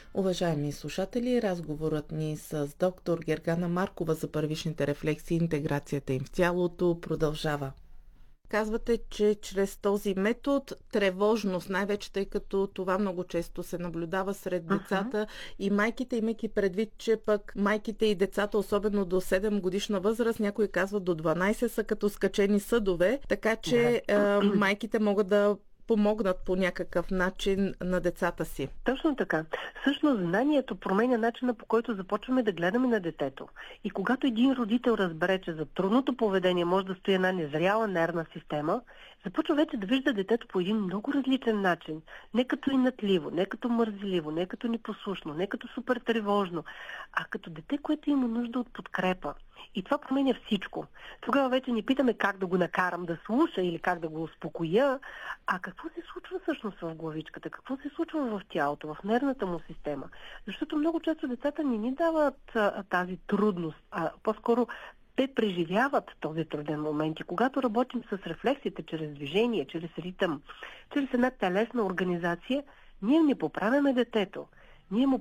Уважаеми слушатели, разговорът ни с доктор Гергана Маркова за първичните рефлекси и интеграцията им в тялото продължава. Казвате, че чрез този метод тревожност, най-вече тъй като това много често се наблюдава сред децата и майките, имайки предвид, че пък майките и децата, особено до 7 годишна възраст, някои казват до 12 са като скачени съдове, така че майките могат да помогнат по някакъв начин на децата си. Точно така. Всъщност знанието променя начина, по който започваме да гледаме на детето. И когато един родител разбере, че за трудното поведение може да стои една незряла нервна система, започва вече да вижда детето по един много различен начин. Не като инатливо, не като мързеливо, не като непослушно, не като супер тревожно, а като дете, което има нужда от подкрепа. И това променя всичко. Тогава вече не питаме как да го накарам да слуша или как да го успокоя, а какво се случва всъщност в главичката, какво се случва в тялото, в нервната му система. Защото много често децата не ни дават тази трудност, а по-скоро те преживяват този труден момент. И когато работим с рефлексите, чрез движение, чрез ритъм, чрез една телесна организация, ние не поправяме детето. Ние му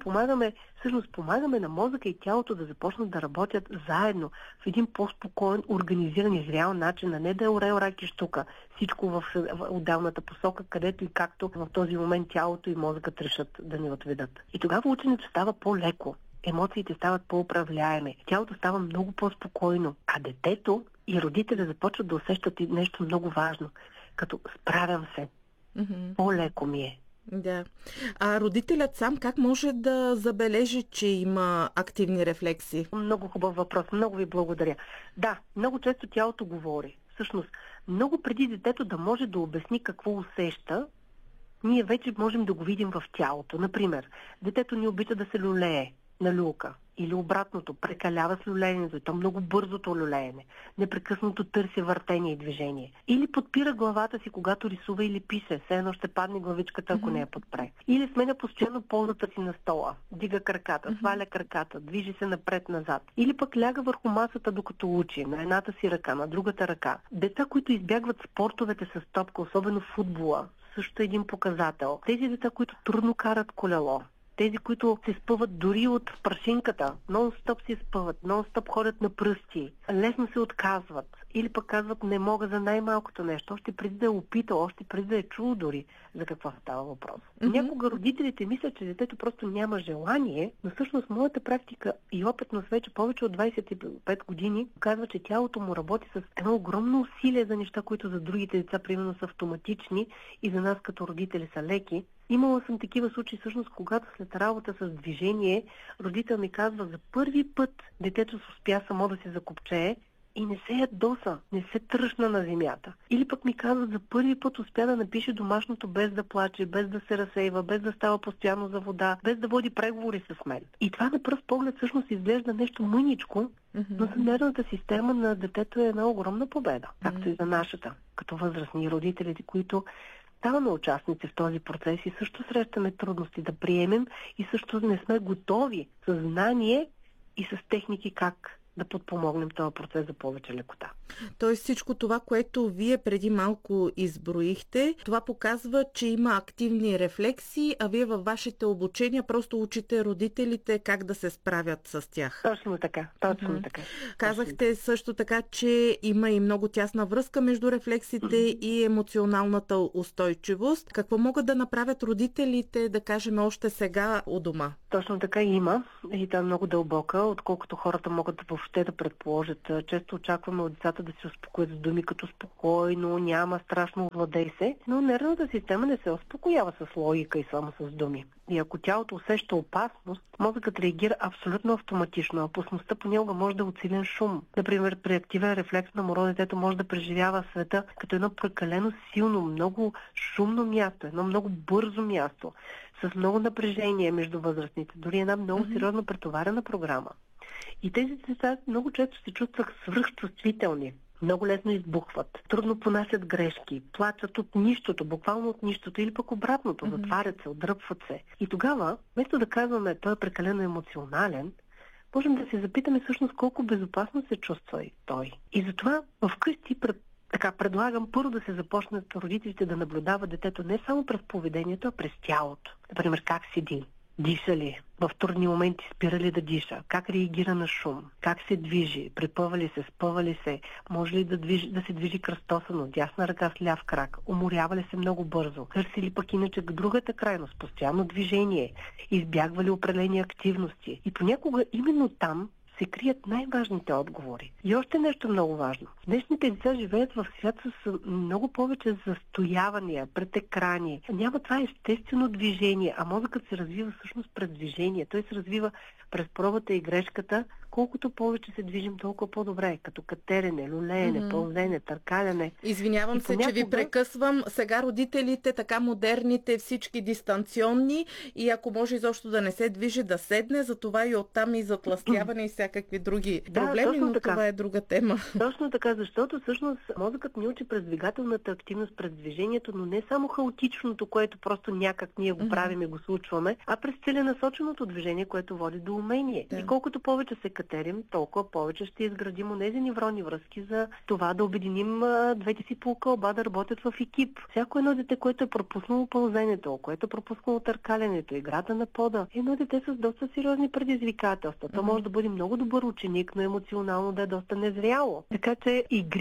помагаме на мозъка и тялото да започнат да работят заедно в един по-спокоен, организиран и зрял начин, а не да е орел, рак и щука. Всичко в отделната посока, където и както в този момент тялото и мозъкът решат да ни отведат. И тогава ученето става по-леко. Емоциите стават по-управляеми. Тялото става много по-спокойно. А детето и родителя започват да усещат и нещо много важно. Като справям се. По-леко ми е. Да. А родителят сам как може да забележи, че има активни рефлекси? Много хубав въпрос. Много ви благодаря. Да, много често тялото говори. Всъщност, много преди детето да може да обясни какво усеща, ние вече можем да го видим в тялото. Например, детето ни обича да се люлее на люлка. Или обратното, прекалява с люлеенето, и то много бързото люлеене. Непрекъснато търси въртение и движение. Или подпира главата си, когато рисува или пише, все едно ще падне главичката, ако не я подпре. Или сменя постоянно позата си на стола, дига краката, сваля краката, движи се напред-назад. Или пък ляга върху масата, докато учи, на едната си ръка, на другата ръка. Деца, които избягват спортовете с топка, особено футбола, също е един показател. Тези деца, които трудно карат колело, тези, които се спъват дори от прашинката, нон-стоп се спъват, нон-стоп ходят на пръсти, лесно се отказват или пък казват не мога за най-малкото нещо, още преди да е опитал, още преди да е чул дори за какво става въпрос. Някога родителите мислят, че детето просто няма желание, но всъщност моята практика и опитност вече повече от 25 години казва, че тялото му работи с едно огромно усилие за неща, които за другите деца примерно са автоматични и за нас като родители са леки. Имала съм такива случаи, всъщност, когато след работа с движение, родител ми казва, за първи път детето се успя само да се закопчее и не се ядоса, не се тръщна на земята. Или пък ми казват, за първи път успя да напише домашното без да плаче, без да се разсейва, без да става постоянно за вода, без да води преговори с мен. И това на пръв поглед всъщност изглежда нещо мъничко, но за нервната система на детето е една огромна победа, както и за нашата, като възрастни родителите, които ставаме участници в този процес и също срещаме трудности да приемем и също не сме готови с знание и с техники как да подпомогнем този процес за повече лекота. Тоест всичко това, което вие преди малко изброихте, това показва, че има активни рефлекси, а вие във вашите обучения просто учите родителите как да се справят с тях. Точно така, точно така. Казахте също така, че има и много тясна връзка между рефлексите и емоционалната устойчивост. Какво могат да направят родителите, да кажем, още сега у дома? Точно така има и тя е много дълбока, отколкото хората могат да въобще да предположат. Често очакваме от децата да се успокоят с думи като спокойно, няма, страшно, владей се, но нервната система не се успокоява с логика и само с думи. И ако тялото усеща опасност, мозъкът реагира абсолютно автоматично. Опасността понякога може да е от силен шум. Например, при активен рефлекс на моро детето може да преживява света като едно прекалено силно, много шумно място, едно много бързо място, с много напрежение между възрастните, дори една много сериозно претоварена програма. И тези деца много често се чувстват свръхчувствителни. Много лесно избухват, трудно понасят грешки, плачат от нищото, буквално от нищото или пък обратното, затварят се, отдръпват се. И тогава, вместо да казваме той е прекалено емоционален, можем да се запитаме всъщност колко безопасно се чувства и той. И затова вкъщи предлагам първо да се започнат родителите да наблюдават детето не само през поведението, а през тялото. Например, как седи, Диша ли? В трудни моменти спира ли да диша? Как реагира на шум? Как се движи? Припъва ли се? Спъва ли се? Може ли да се движи кръстосано? Дясна ръка с ляв крак? Уморява ли се много бързо? Търси ли пък иначе другата крайност? Постоянно движение? Избягва ли определени активности? И понякога именно там се крият най-важните отговори. И още нещо много важно. Днешните деца живеят в свят с много повече застоявания пред екрани. Няма това естествено движение, а мозъкът се развива всъщност през движение. Той се развива през пробата и грешката. Колкото повече се движим, толкова по-добре. Като катерене, люлеене, пълзене, търкаляне. Извинявам се, че ви прекъсвам. Сега родителите, така модерните, всички дистанционни и ако може изобщо да не се движи, да седне, за това и оттам и затлъстяване и всякакви други проблеми, но така. Това е друга тема. Точно така, защото всъщност мозъкът ни учи през двигателната активност, през движението, но не само хаотичното, което просто някак ние го правим и го случваме, а през целенасоченото движение, което води до умение. Да. И колкото повече се катерим, толкова повече ще изградим онези невронни връзки за това да обединим двете си полукълба да работят в екип. Всяко едно дете, което е пропуснало пълзенето, което е пропуснало търкалянето, играта на пода, едно дете с доста сериозни предизвикателства. То може да бъде много добър ученик, но емоционално да е доста незряло. Така че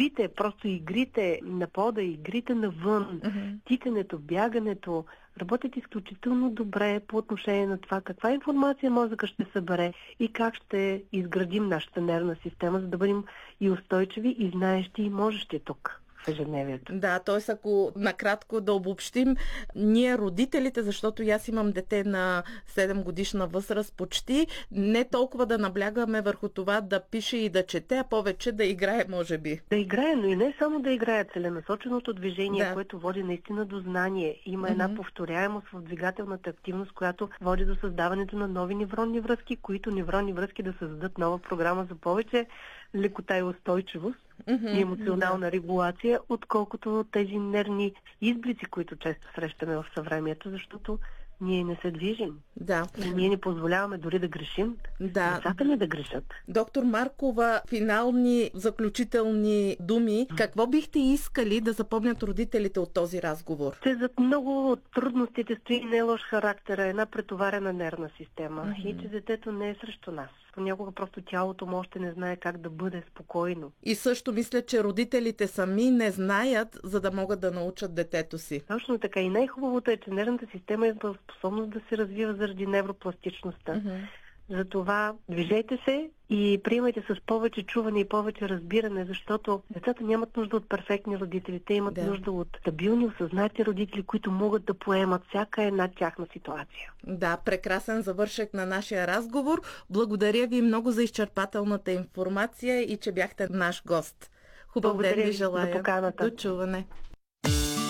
игрите на пода, игрите навън, тикането, бягането, работят изключително добре по отношение на това каква информация мозъка ще събере и как ще изградим нашата нервна система, за да бъдем и устойчиви, и знаещи, и можещи тук в ежедневието. Да, т.е. ако накратко да обобщим, ние родителите, защото и аз имам дете на 7 годишна възраст почти, не толкова да наблягаме върху това да пише и да чете, а повече да играе, може би. Да играе, но и не само да играе. Целенасоченото движение, което води наистина до знание. Има една повторяемост в двигателната активност, която води до създаването на нови невронни връзки, които невронни връзки да създадат нова програма за повече лекота и устойчивост и емоционална регулация, отколкото тези нервни изблици, които често срещаме в съвремието, защото ние не се движим. Да. И ние не позволяваме дори да грешим. Да. Децата ни да грешат. Доктор Маркова, финални, заключителни думи. Какво бихте искали да запомнят родителите от този разговор? Те зад много от трудностите стои не лош характер, една претоварена нервна система. И че детето не е срещу нас. Понякога просто тялото му още не знае как да бъде спокойно. И също мисля, че родителите сами не знаят, за да могат да научат детето си. Точно така. И най-хубавото е, че нервната система е способност да се развива заради невропластичността. Затова движете се и приемайте с повече чуване и повече разбиране, защото децата нямат нужда от перфектни родители. Те имат нужда от стабилни, осъзнати родители, които могат да поемат всяка една тяхна ситуация. Да, прекрасен завършек на нашия разговор. Благодаря ви много за изчерпателната информация и че бяхте наш гост. Хубав ден ви желая. За поканата. До чуване.